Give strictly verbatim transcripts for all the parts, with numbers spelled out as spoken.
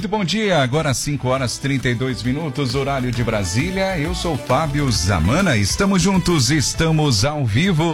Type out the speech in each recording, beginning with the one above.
bom dia. Agora cinco horas e trinta e dois minutos, horário de Brasília. Eu sou Fábio Zamana. Estamos juntos, estamos ao vivo.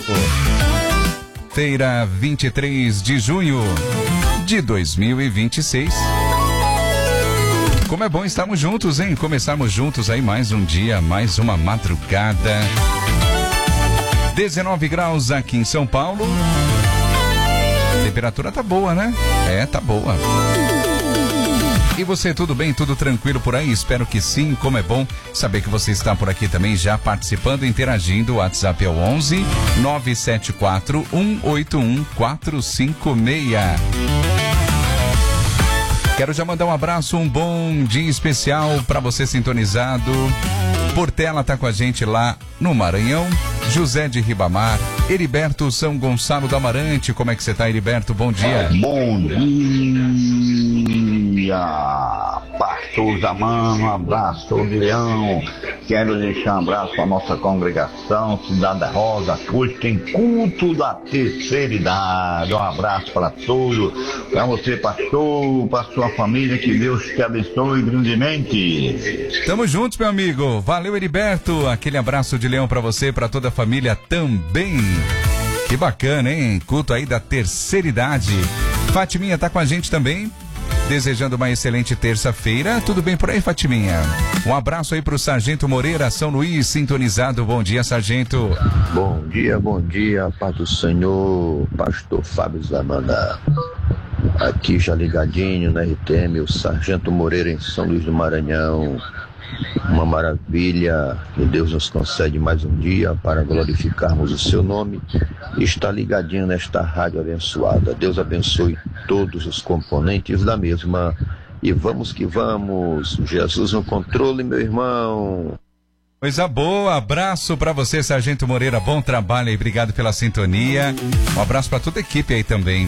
Feira vinte e três de junho de dois mil e vinte e seis. Como é bom estarmos juntos, hein? Começarmos juntos aí mais um dia, mais uma madrugada. dezenove graus aqui em São Paulo. A temperatura tá boa, né? É, tá boa. E você, tudo bem? Tudo tranquilo por aí? Espero que sim. Como é bom saber que você está por aqui também já participando, interagindo. O WhatsApp é o onze nove sete quatro um oito um quatro cinco seis. Quero já mandar um abraço, um bom dia especial para você sintonizado. Portela tá com a gente lá no Maranhão. José de Ribamar, Heriberto São Gonçalo do Amarante. Como é que você tá, Heriberto? Bom dia. Bom dia, pastor Zamana, um abraço de Leão. Quero deixar um abraço para nossa congregação, Cidade da Rosa Cruz, tem culto da terceira idade. Um abraço para todos, para você, pastor, para sua família, que Deus te abençoe grandemente. Tamo juntos, meu amigo. Valeu, Heriberto. Aquele abraço de Leão para você, para toda a família também. Que bacana, hein? Culto aí da terceira idade. Fatiminha tá com a gente também, desejando uma excelente terça-feira. Tudo bem por aí, Fatiminha? Um abraço aí pro Sargento Moreira, São Luís, sintonizado. Bom dia, Sargento. Bom dia, bom dia, Paz do Senhor, pastor Fábio Zamana. Aqui já ligadinho na R T M, o Sargento Moreira em São Luís do Maranhão. Uma maravilha que Deus nos concede mais um dia para glorificarmos o seu nome e estar ligadinho nesta rádio abençoada. Deus abençoe todos os componentes da mesma e vamos que vamos. Jesus no controle, meu irmão. Coisa boa, abraço para você, Sargento Moreira, bom trabalho aí, obrigado pela sintonia. Um abraço para toda a equipe aí também.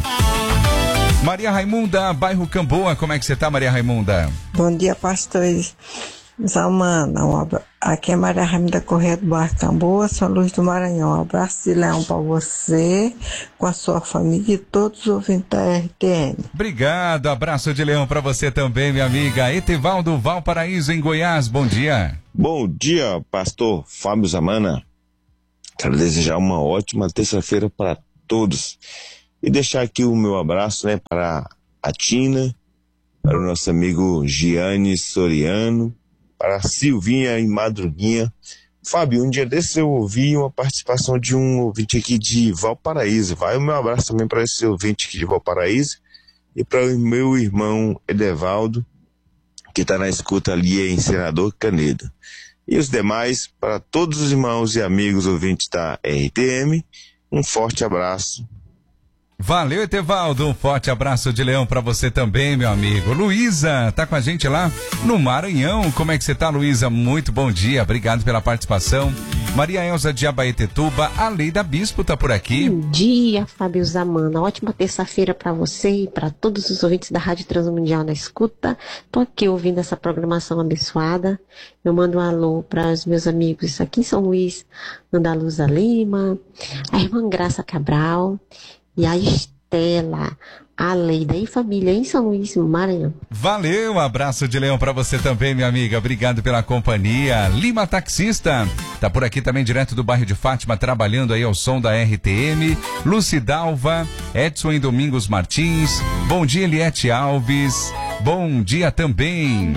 Maria Raimunda, bairro Camboa, como é que você tá, Maria Raimunda? Bom dia, pastores Zamana, um abra... aqui é Maria Raimunda Correia do bairro Camboa, São Luís do Maranhão. Um abraço de Leão para você, com a sua família e todos os ouvintes da R T M. Obrigado, abraço de Leão para você também, minha amiga. Etevaldo Valparaíso, em Goiás, bom dia. Bom dia, pastor Fábio Zamana. Quero desejar uma ótima terça-feira para todos. E deixar aqui o meu abraço, né, para a Tina, para o nosso amigo Gianni Soriano, para a Silvinha e Madruguinha. Fábio, um dia desses eu ouvi uma participação de um ouvinte aqui de Valparaíso. Vai o meu abraço também para esse ouvinte aqui de Valparaíso e para o meu irmão Edevaldo, que está na escuta ali em Senador Canedo. E os demais, para todos os irmãos e amigos ouvintes da R T M, um forte abraço. Valeu, Etevaldo, um forte abraço de Leão pra você também, meu amigo. Luísa, tá com a gente lá no Maranhão. Como é que você tá, Luísa? Muito bom dia, obrigado pela participação. Maria Elza de Abaetetuba, a Leida Bispo tá por aqui. Bom dia, Fábio Zamana, ótima terça-feira pra você e pra todos os ouvintes da Rádio Transmundial na escuta. Tô aqui ouvindo essa programação abençoada. Eu mando um alô para os meus amigos aqui em São Luís, Andaluza Lima, a irmã Graça Cabral e a Estela, a Leida e família em São Luís, Maranhão. Valeu, um abraço de Leão pra você também, minha amiga. Obrigado pela companhia. Lima Taxista, tá por aqui também direto do bairro de Fátima, trabalhando aí ao som da R T M. Lucidalva, Edson e Domingos Martins. Bom dia, Eliette Alves. Bom dia também.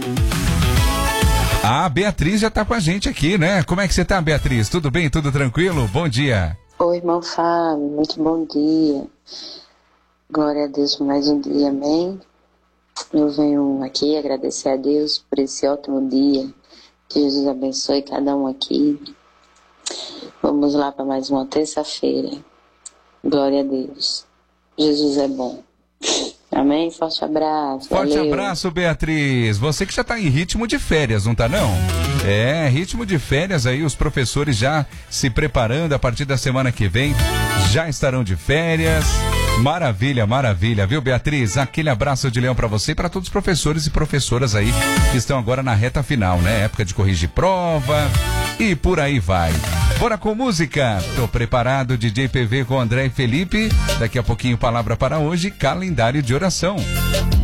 A Beatriz já tá com a gente aqui, né? Como é que você tá, Beatriz? Tudo bem? Tudo tranquilo? Bom dia. Oi, irmão Fábio, muito bom dia. Glória a Deus por mais um dia, amém. Eu venho aqui agradecer a Deus por esse ótimo dia. Que Jesus abençoe cada um aqui. Vamos lá para mais uma terça-feira. Glória a Deus. Jesus é bom. Amém? Forte abraço. Forte Valeu. abraço, Beatriz. Você que já tá em ritmo de férias, não tá não? É, ritmo de férias aí, os professores já se preparando a partir da semana que vem. Já estarão de férias. Maravilha, maravilha, viu, Beatriz? Aquele abraço de Leão pra você e pra todos os professores e professoras aí que estão agora na reta final, né? Época de corrigir prova e por aí vai. Bora com música. Tô preparado, D J P V com André e Felipe. Daqui a pouquinho, palavra para hoje, calendário de oração.